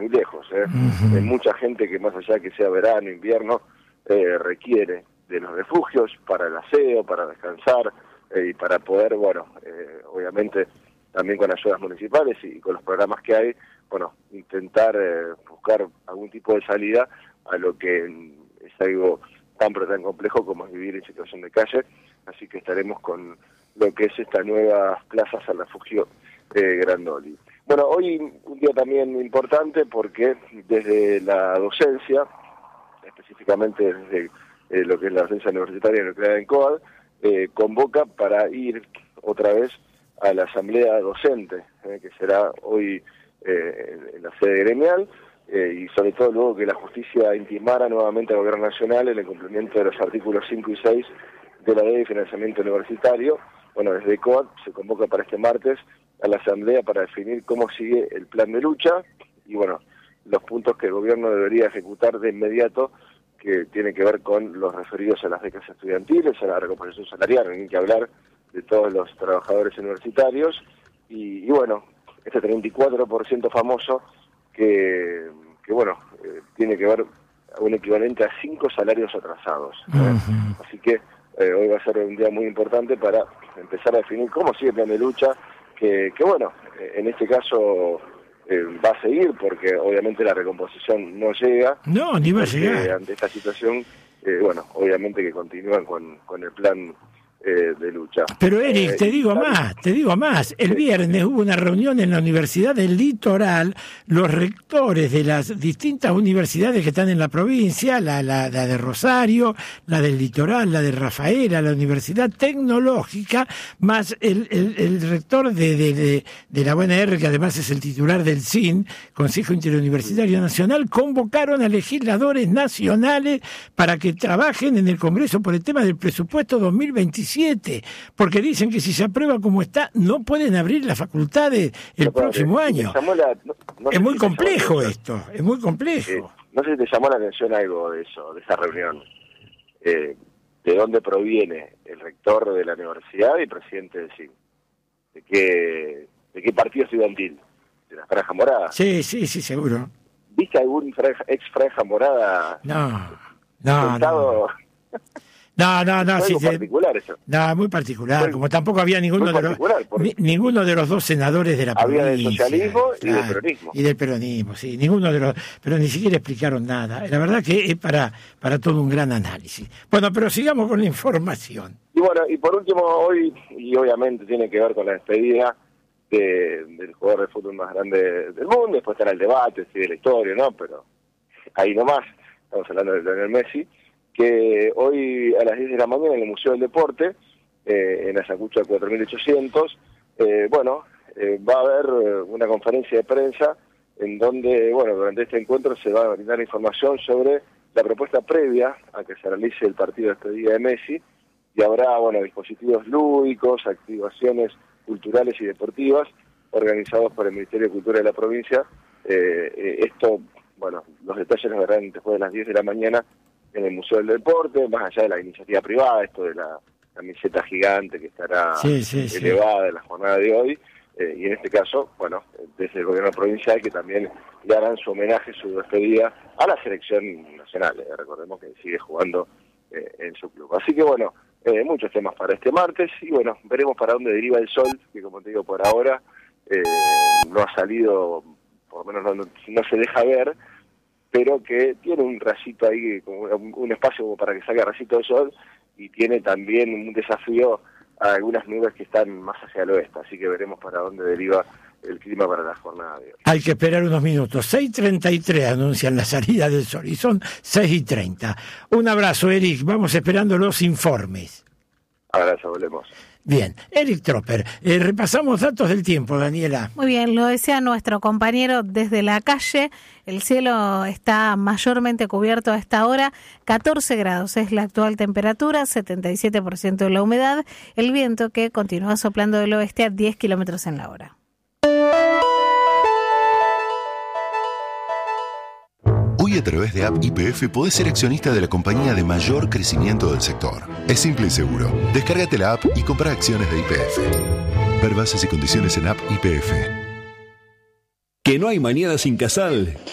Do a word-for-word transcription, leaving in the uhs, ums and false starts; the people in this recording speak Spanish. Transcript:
muy lejos. ¿eh? Uh-huh. Hay mucha gente que más allá de que sea verano, invierno, eh, requiere de los refugios para el aseo, para descansar eh, y para poder, bueno, eh, obviamente también con ayudas municipales y con los programas que hay, bueno, intentar eh, buscar algún tipo de salida a lo que es algo tan pero tan complejo como es vivir en situación de calle. Así que estaremos con lo que es esta nueva plazas al refugio eh, Grandoli. Bueno, hoy un día también importante porque desde la docencia, específicamente desde eh, lo que es la docencia universitaria nuclear en COAD, eh, convoca para ir otra vez a la asamblea docente, eh, que será hoy eh, en la sede gremial, eh, y sobre todo luego que la justicia intimara nuevamente al Gobierno Nacional el incumplimiento de los artículos cinco y seis de la Ley de Financiamiento Universitario. Bueno, desde COAD se convoca para este martes a la asamblea para definir cómo sigue el plan de lucha y, bueno, los puntos que el gobierno debería ejecutar de inmediato, que tienen que ver con los referidos a las becas estudiantiles, a la recompensación salarial, no hay que hablar de todos los trabajadores universitarios, y, y bueno, este treinta y cuatro por ciento famoso que, que bueno, eh, tiene que ver un equivalente a cinco salarios atrasados. ¿eh? Uh-huh. Así que eh, hoy va a ser un día muy importante para empezar a definir cómo sigue el plan de lucha, que, que bueno, eh, en este caso eh, va a seguir, porque obviamente la recomposición no llega. No, ni va a llegar. Ante esta situación, eh, bueno, obviamente que continúan con, con el plan Eh, de lucha. Pero Eric, eh, te digo más, te digo más. El viernes hubo una reunión en la Universidad del Litoral, los rectores de las distintas universidades que están en la provincia, la, la, la de Rosario, la del Litoral, la de Rafaela, la Universidad Tecnológica, más el, el, el rector de, de, de, de la U N R, que además es el titular del C I N, Consejo Interuniversitario Nacional, convocaron a legisladores nacionales para que trabajen en el Congreso por el tema del presupuesto dos mil veintisiete, porque dicen que si se aprueba como está, no pueden abrir las facultades el no, próximo te, año. La, no, no es muy complejo esto, es muy complejo. Eh, no sé si te llamó la atención algo de eso, de esa reunión. Eh, ¿De dónde proviene el rector de la universidad y presidente del C I N? ¿De qué, de qué partido estudiantil? ¿De la Franja Morada? Sí, sí, sí, seguro. ¿Viste algún franja, ex Franja Morada? No, no, sentado? no. No, no, no, es sí, muy particular eso. No, muy particular, muy, como tampoco había ninguno de los ni, ninguno de los dos senadores de la había provincia. Había del socialismo claro, y del peronismo. Y del peronismo, sí, ninguno de los, pero ni siquiera explicaron nada. La verdad que es para para todo un gran análisis. Bueno, pero sigamos con la información. Y bueno, y por último hoy, y obviamente tiene que ver con la despedida de, del jugador de fútbol más grande del mundo, después estará el debate, sigue la historia, ¿no? Pero ahí nomás, estamos hablando de Lionel Messi, que hoy a las diez de la mañana en el Museo del Deporte, eh, en Ayacucho cuatro mil ochocientos, eh, bueno, eh, va a haber una conferencia de prensa en donde, bueno, durante este encuentro se va a brindar información sobre la propuesta previa a que se realice el partido de despedida de Messi, y habrá, bueno, dispositivos lúdicos, activaciones culturales y deportivas organizados por el Ministerio de Cultura de la provincia. Eh, eh, esto, bueno, los detalles los verán después de las diez de la mañana en el Museo del Deporte, más allá de la iniciativa privada, esto de la camiseta gigante que estará sí, sí, elevada sí. en la jornada de hoy, eh, y en este caso, bueno, desde el gobierno provincial, que también le harán su homenaje, su despedida a la selección nacional, eh, recordemos que sigue jugando eh, en su club. Así que bueno, eh, muchos temas para este martes, y bueno, veremos para dónde deriva el sol, que como te digo, por ahora eh, no ha salido, por lo menos no, no, no se deja ver, pero que tiene un rayito ahí, como un, un espacio como para que salga rayito de sol, y tiene también un desafío a algunas nubes que están más hacia el oeste, así que veremos para dónde deriva el clima para la jornada de hoy. Hay que esperar unos minutos. seis y treinta y tres anuncian la salida del sol, y son seis y treinta. Un abrazo, Eric, vamos esperando los informes. Abrazo, volvemos. Bien, Eric Tropper, eh, repasamos datos del tiempo, Daniela. Muy bien, lo decía nuestro compañero desde la calle, el cielo está mayormente cubierto a esta hora, catorce grados es la actual temperatura, setenta y siete por ciento de la humedad, el viento que continúa soplando del oeste a diez kilómetros en la hora. Hoy a través de App Y P F podés ser accionista de la compañía de mayor crecimiento del sector. Es simple y seguro. Descárgate la app y compra acciones de Y P F. Ver bases y condiciones en App Y P F. Que no hay mañana sin Casal.